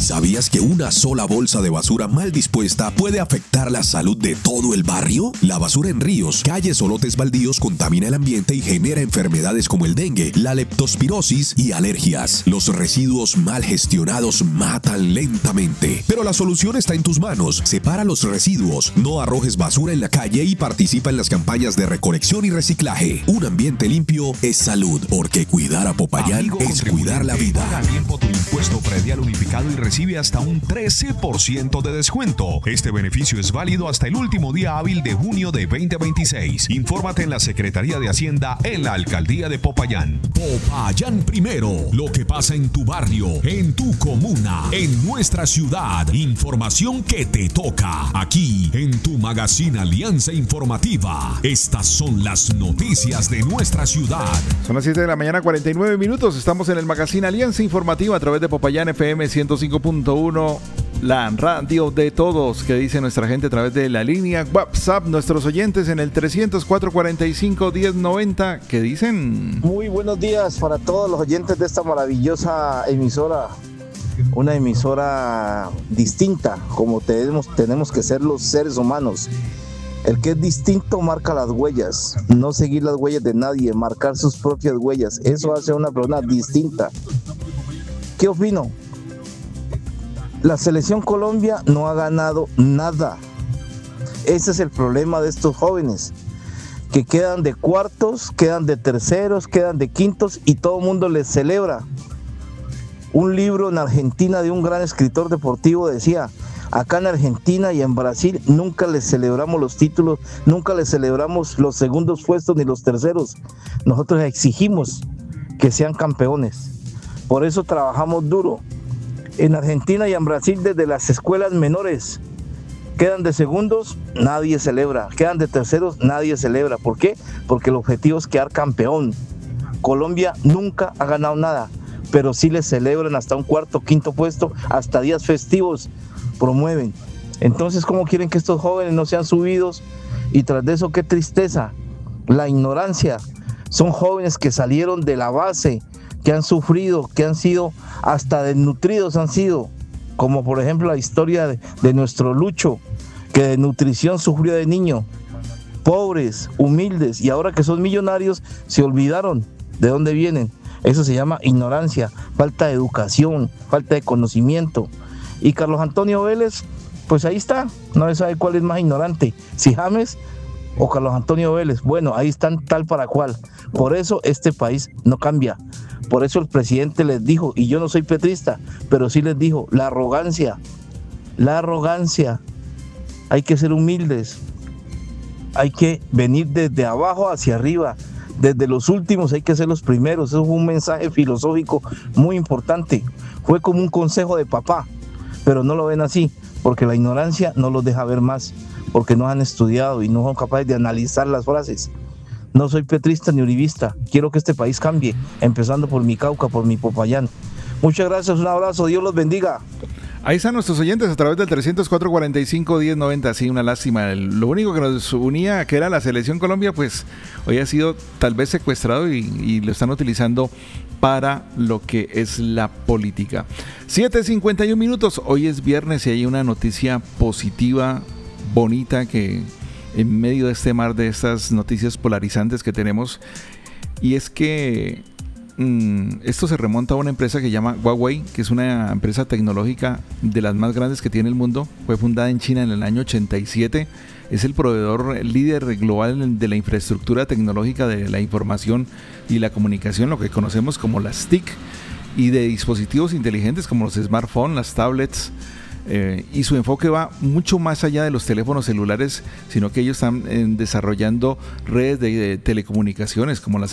¿Sabías que una sola bolsa de basura mal dispuesta puede afectar la salud de todo el barrio? La basura en ríos, calles o lotes baldíos contamina el ambiente y genera enfermedades como el dengue, la leptospirosis y alergias. Los residuos mal gestionados matan lentamente. Pero la solución está en tus manos. Separa los residuos, no arrojes basura en la calle y participa en las campañas de recolección y reciclaje. Un ambiente limpio es salud, porque cuidar a Popayán es cuidar la vida. Paga a tiempo tu impuesto predial unificado y recibe hasta un 13% de descuento. Este beneficio es válido hasta el último día hábil de junio de 2026. Infórmate en la Secretaría de Hacienda en la Alcaldía de Popayán. Popayán primero. Lo que pasa en tu barrio, en tu comuna, en nuestra ciudad. Información que te toca. Aquí, en tu Magazine Alianza Informativa. Estas son las noticias de nuestra ciudad. Son las 7 de la mañana, 49 minutos. Estamos en el Magazine Alianza Informativa a través de Popayán FM 105.1. La radio de todos, que dice nuestra gente a través de la línea WhatsApp, nuestros oyentes en el 300-445-1090, que dicen... Muy buenos días para todos los oyentes de esta maravillosa emisora, una emisora distinta, como tenemos que ser los seres humanos. El que es distinto marca las huellas, no seguir las huellas de nadie, marcar sus propias huellas, eso hace a una persona distinta. ¿Qué opino? La selección Colombia no ha ganado nada. Ese es el problema de estos jóvenes, que quedan de cuartos, quedan de terceros, quedan de quintos y todo el mundo les celebra. Un libro en Argentina de un gran escritor deportivo decía: acá en Argentina y en Brasil nunca les celebramos los títulos, nunca les celebramos los segundos puestos ni los terceros. Nosotros exigimos que sean campeones. Por eso trabajamos duro. En Argentina y en Brasil, desde las escuelas menores, quedan de segundos, nadie celebra. Quedan de terceros, nadie celebra. ¿Por qué? Porque el objetivo es quedar campeón. Colombia nunca ha ganado nada, pero sí le celebran hasta un cuarto, quinto puesto, hasta días festivos promueven. Entonces, ¿cómo quieren que estos jóvenes no sean subidos? Y tras de eso, qué tristeza, la ignorancia. Son jóvenes que salieron de la base, que han sufrido, que han sido hasta desnutridos, han sido, como por ejemplo la historia de nuestro Lucho, que de nutrición sufrió de niño, pobres, humildes, y ahora que son millonarios se olvidaron de dónde vienen. Eso se llama ignorancia, falta de educación, falta de conocimiento. Y Carlos Antonio Vélez, pues ahí está, no se sabe cuál es más ignorante, si James o Carlos Antonio Vélez. Bueno, ahí están tal para cual. Por eso este país no cambia. Por eso el presidente les dijo, y yo no soy petrista, pero sí les dijo, la arrogancia, hay que ser humildes, hay que venir desde abajo hacia arriba, desde los últimos hay que ser los primeros. Eso fue un mensaje filosófico muy importante, fue como un consejo de papá, pero no lo ven así, porque la ignorancia no los deja ver más, porque no han estudiado y no son capaces de analizar las frases. No soy petrista ni uribista, quiero que este país cambie, empezando por mi Cauca, por mi Popayán. Muchas gracias, un abrazo, Dios los bendiga. Ahí están nuestros oyentes a través del 300-445-1090. Sí, una lástima. Lo único que nos unía, que era la selección Colombia, pues hoy ha sido tal vez secuestrado y lo están utilizando para lo que es la política. 7:51 minutos. Hoy es viernes y hay una noticia positiva, bonita, que en medio de este mar de estas noticias polarizantes que tenemos, y es que esto se remonta a una empresa que se llama Huawei, que es una empresa tecnológica de las más grandes que tiene el mundo. Fue fundada en China en el año 87. Es el proveedor líder global de la infraestructura tecnológica de la información y la comunicación, lo que conocemos como las TIC, y de dispositivos inteligentes como los smartphones, las tablets. Y su enfoque va mucho más allá de los teléfonos celulares, sino que ellos están desarrollando redes de telecomunicaciones como las